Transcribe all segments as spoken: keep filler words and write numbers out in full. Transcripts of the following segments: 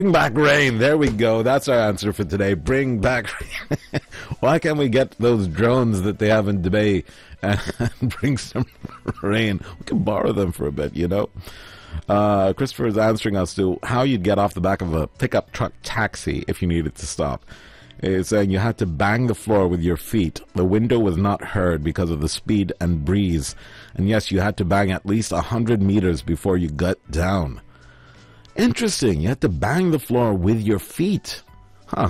Bring back rain. There we go. That's our answer for today. Bring back rain. Why can't we get those drones that they have in Dubai and bring some rain? We can borrow them for a bit, you know? Uh, Christopher is answering us to how you'd get off the back of a pickup truck taxi if you needed to stop. He's saying you had to bang the floor with your feet. The window was not heard because of the speed and breeze. And yes, you had to bang at least one hundred meters before you got down. Interesting. You had to bang the floor with your feet. Huh.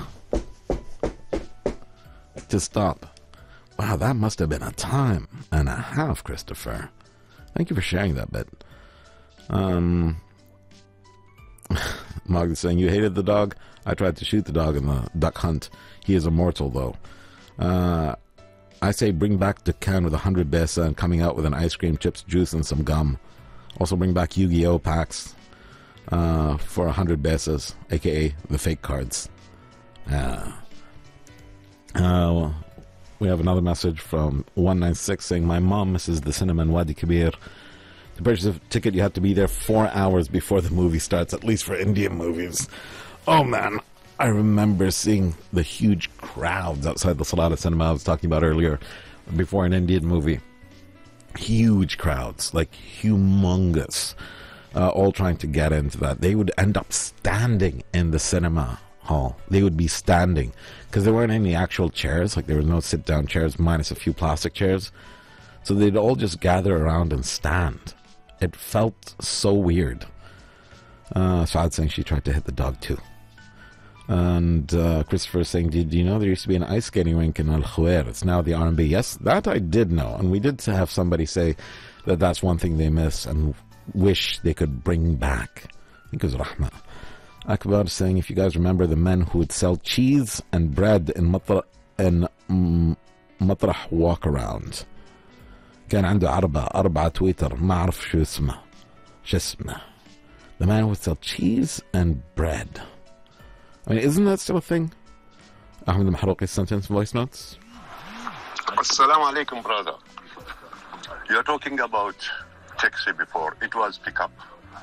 To stop. Wow, that must have been a time and a half, Christopher. Thank you for sharing that bit. Um, Mog is saying, you hated the dog? I tried to shoot the dog in the duck hunt. He is immortal, though. Uh, I say bring back the can with one hundred besa and coming out with an ice cream, chips, juice, and some gum. Also bring back Yu-Gi-Oh packs uh, for one hundred besas, a k a the fake cards. Uh, uh, we have another message from one nine six saying, my mom misses the cinema in Wadi Kabir. To purchase a ticket, you have to be there four hours before the movie starts, at least for Indian movies. Oh, man. I remember seeing the huge crowds outside the Salada Cinema I was talking about earlier before an Indian movie. Huge crowds, like humongous, uh, all trying to get into that. They would end up standing in the cinema hall. They would be standing because there weren't any actual chairs. Like there was no sit-down chairs minus a few plastic chairs. So they'd all just gather around and stand. It felt so weird. Uh, Saad saying she tried to hit the dog too. And uh, Christopher is saying, did you know there used to be an ice skating rink in Al Khawair? It's now the R and B. Yes, that I did know. And we did have somebody say that that's one thing they miss and wish they could bring back. I think it was Rahma. Akbar is saying, if you guys remember the men who would sell cheese and bread in Matrah, in um, Matrah walk around. كان عنده أربعة أربعة تويتر ما أعرف شو اسمه شو اسمه. The man who would sell cheese and bread. I mean, isn't that still a thing? Ahmed Mahrouqi's sentence voice notes. Assalamu alaikum, brother. You're talking about taxi before. It was pickup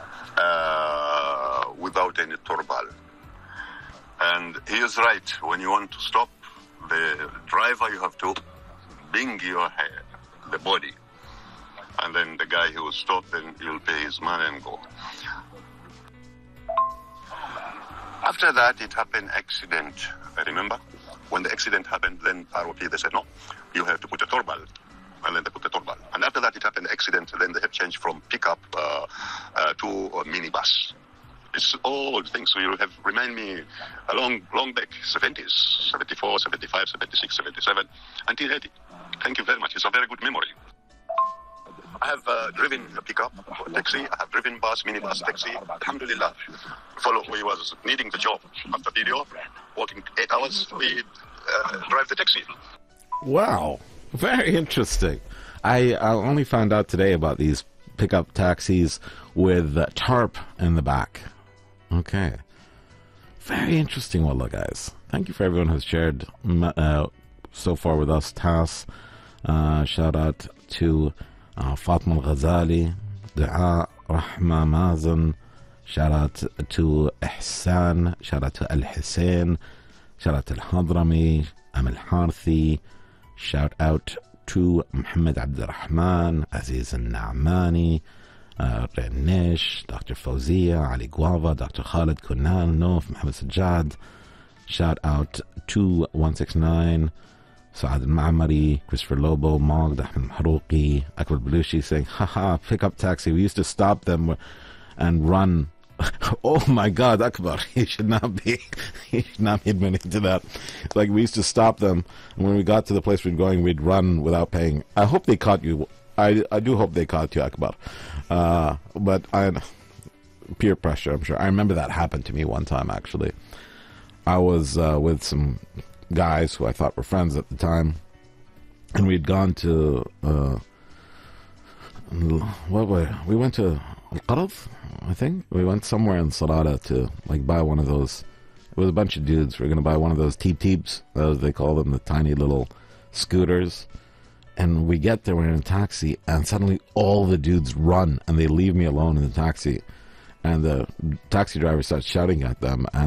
uh, without any turban. And he is right. When you want to stop the driver, you have to bring your hair, the body. And then the guy who will stop, then you'll pay his money and go. After that, it happened accident. I remember when the accident happened, then R O P, they said, no, you have to put a turban. And then they put the turban. And after that, it happened accident. Then they have changed from pickup uh, uh, to a minibus. It's old things. So you have remind me a long, long back, seventies, seventy-four, seventy-five, seventy-six, seventy-seven, until eighty. Thank you very much. It's a very good memory. I have uh, driven a pickup, taxi. I have driven bus, minibus, taxi. Alhamdulillah. Follow, we was needing the job after video, working eight hours. We uh, drive the taxi. Wow, very interesting. I, I only found out today about these pickup taxis with uh, tarp in the back. Okay, very interesting. Wallah, guys. Thank you for everyone who's shared uh, so far with us. Tas, uh, shout out to Uh, Fatma Al-Ghazali, Dua, Rahma Mazen, shout out to Ihsan, shout out to Al-Hussein, shout out to Al-Hadrami, Amal Harthi, shout out to Muhammad Abdurrahman, Aziz Al-Na'mani, uh, Renish, Doctor Fawzia, Ali Guava, Doctor Khalid Kunal, Nof, Muhammad Sajjad, shout out to one six nine, Saad Al-Ma'amari, Christopher Lobo, Mogd, Ahmed Mahrouqi, Akbar Balushi saying, haha, pickup taxi. We used to stop them and run. Oh my God, Akbar, he should not be, he should not be admitting to that. It's like we used to stop them, and when we got to the place we were going, we'd run without paying. I hope they caught you. I, I do hope they caught you, Akbar. Uh, but I, peer pressure, I'm sure. I remember that happened to me one time, actually. I was uh, with some guys who I thought were friends at the time, and we'd gone to uh, what way? We went to Al-Qarad, I think. We went somewhere in Salada to like buy one of those. It was a bunch of dudes. We were going to buy one of those teep-teeps, as they call them, the tiny little scooters. And we get there, we're in a taxi, and suddenly all the dudes run, and they leave me alone in the taxi. And the taxi driver starts shouting at them, and